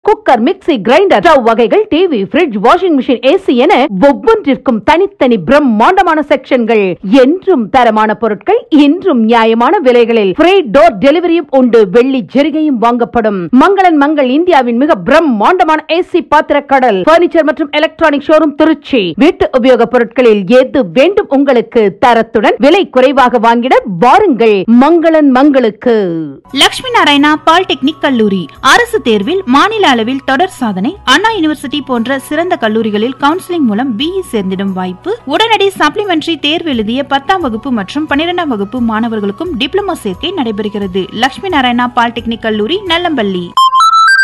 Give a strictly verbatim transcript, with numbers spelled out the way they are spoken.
Cooker, mixie, grinder, stove வகைகள், TV, fridge, washing machine, AC என ஒவ்வொன்றிற்கும் தனித்தனி பிரம்மாண்டமான செக்ஷன்கள். என்றும் தரமான பொருட்கள், இன்றும் நியாயமான விலைகளில் ஃப்ரீ டோர் டெலிவரியும் உண்டு. வெள்ளி ஜெரிகையும் வாங்கப்படும். மங்களன் மங்கள் இந்தியாவின் மிக பிரம்மாண்டமான ஏசி பாத்திர கடல், பர்னிச்சர் மற்றும் எலக்ட்ரானிக் ஷோரூம் திருச்சி. வீட்டு உபயோக பொருட்களில் எது வேண்டும் உங்களுக்கு தரத்துடன் விலை குறைவாக வாங்கிட வாருங்கள் மங்களன் மங்களுக்கு. லட்சுமி நாராயணா பாலிடெக்னிக் கல்லூரி அரசு தேர்வில் மாநில அளவில் தொடர் சாதனை. அண்ணா யூனிவர்சிட்டி போன்ற சிறந்த கல்லூரிகளில் கவுன்சிலிங் மூலம் பிஇ சேர்ந்திடும் வாய்ப்பு. உடனடி சப்ளிமெண்டரி தேர்வு எழுதிய பத்தாம் வகுப்பு மற்றும் பன்னிரெண்டாம் வகுப்பு மாணவர்களுக்கும் டிப்ளமோ சேர்க்கை நடைபெறுகிறது. லட்சுமி நாராயணா பாலிடெக்னிக் கல்லூரி, நல்லம்பள்ளி.